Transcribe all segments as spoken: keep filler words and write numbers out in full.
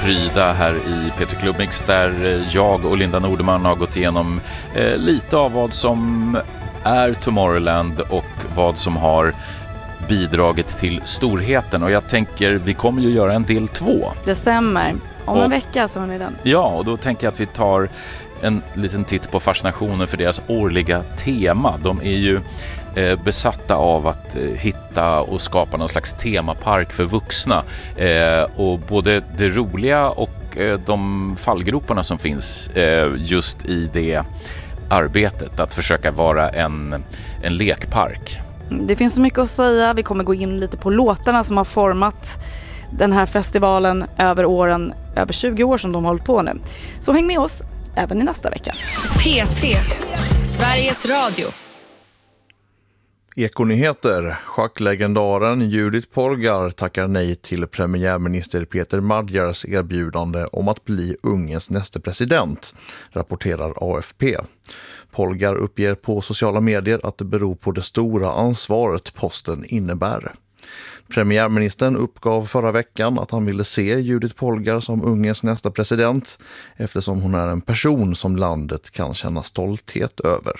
pryda här i Peter Klubbmix, där jag och Linda Nordeman har gått igenom eh, lite av vad som är Tomorrowland och vad som har bidragit till storheten. Och jag tänker, vi kommer ju göra en del två. Det stämmer. Om och, en vecka så har ni den. Ja, och då tänker jag att vi tar en liten titt på fascinationen för deras årliga tema. De är ju eh, besatta av att eh, hitta och skapa någon slags temapark för vuxna. Eh, och både det roliga och eh, de fallgroparna som finns eh, just i det arbetet. Att försöka vara en, en lekpark. Det finns så mycket att säga. Vi kommer gå in lite på låtarna som har format den här festivalen över åren, över tjugo år som de har hållit på nu. Så häng med oss även i nästa vecka. P tre, Sveriges Radio. Ekonyheter. Schacklegendaren Judith Polgar tackar nej till premiärminister Peter Madjars erbjudande om att bli Ungerns nästa president, rapporterar A F P. Polgar uppger på sociala medier att det beror på det stora ansvaret posten innebär. Premiärministern uppgav förra veckan att han ville se Judith Polgar som Ungerns nästa president eftersom hon är en person som landet kan känna stolthet över.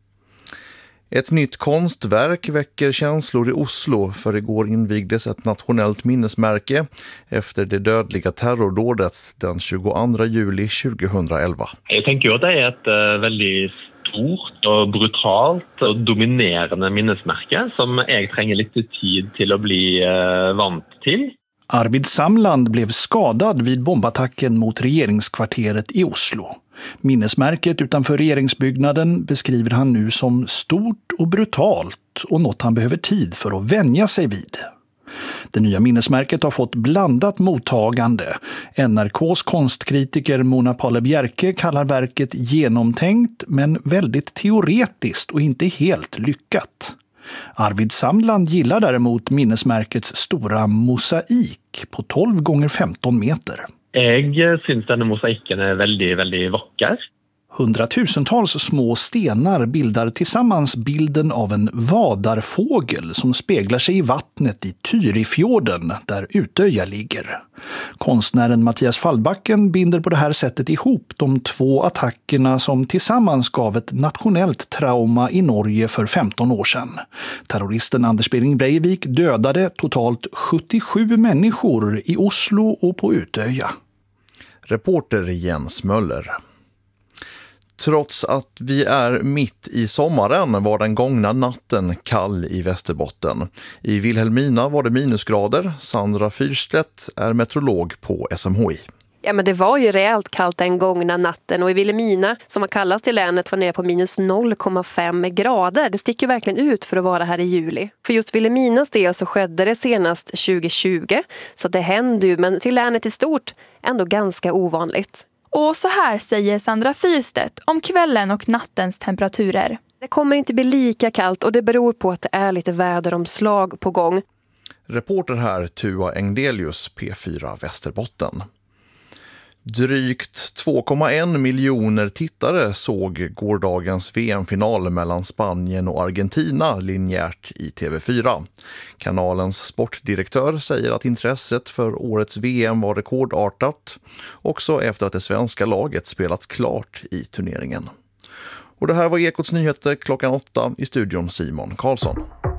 Ett nytt konstverk väcker känslor i Oslo, för igår invigdes ett nationellt minnesmärke efter det dödliga terrordådet den tjugoandra juli tjugohundraelva. Jag tänker ju att det är ett uh, väldigt stort och brutalt och dominerande minnesmärke som jag tränger lite tid till att bli uh, vant till. Arvid Samland blev skadad vid bombattacken mot regeringskvarteret i Oslo. Minnesmärket utanför regeringsbyggnaden beskriver han nu som stort och brutalt och något han behöver tid för att vänja sig vid. Det nya minnesmärket har fått blandat mottagande. N R K:s konstkritiker Mona Palle Bjerke kallar verket genomtänkt men väldigt teoretiskt och inte helt lyckat. Arvid Samland gillar däremot minnesmärkets stora mosaik på tolv gånger femton meter. Jag syns denna mosaiken är väldigt, väldigt vacker. Hundratusentals små stenar bildar tillsammans bilden av en vadarfågel som speglar sig i vattnet i Tyrifjorden där Utöja ligger. Konstnären Mattias Fallbacken binder på det här sättet ihop de två attackerna som tillsammans gav ett nationellt trauma i Norge för femton år sedan. Terroristen Anders Behring Breivik dödade totalt sjuttiosju människor i Oslo och på Utöja. Reporter Jens Möller. Trots att vi är mitt i sommaren var den gångna natten kall i Västerbotten. I Vilhelmina var det minusgrader. Sandra Fyrstedt är meteorolog på S M H I. Ja, men det var ju rejält kallt den gångna natten och i Vilhelmina, som har kallats till länet, var nere på minus noll komma fem grader. Det sticker verkligen ut för att vara här i juli. För just Vilhelminas del så skedde det senast tjugo tjugo, så det hände ju, men till länet i stort ändå ganska ovanligt. Och så här säger Sandra Fyrstedt om kvällen och nattens temperaturer. Det kommer inte bli lika kallt och det beror på att det är lite väderomslag på gång. Reporter här Tua Engdelius, P fyra Västerbotten. Drygt två komma en miljoner tittare såg gårdagens V M-final mellan Spanien och Argentina linjärt i T V fyra. Kanalens sportdirektör säger att intresset för årets V M var rekordartat, också efter att det svenska laget spelat klart i turneringen. Och det här var Ekots nyheter klockan åtta, i studion Simon Karlsson.